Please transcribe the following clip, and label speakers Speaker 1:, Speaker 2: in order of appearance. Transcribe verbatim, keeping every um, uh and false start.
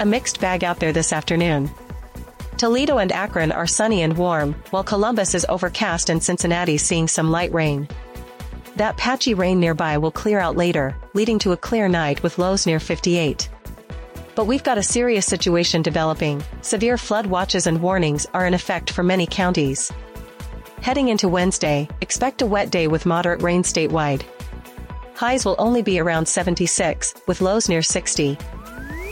Speaker 1: A mixed bag out there this afternoon. Toledo and Akron are sunny and warm, while Columbus is overcast and Cincinnati seeing some light rain. That patchy rain nearby will clear out later, leading to a clear night with lows near fifty-eight. But we've got a serious situation developing. Severe flood watches and warnings are in effect for many counties. Heading into Wednesday, expect a wet day with moderate rain statewide. Highs will only be around seventy-six, with lows near sixty.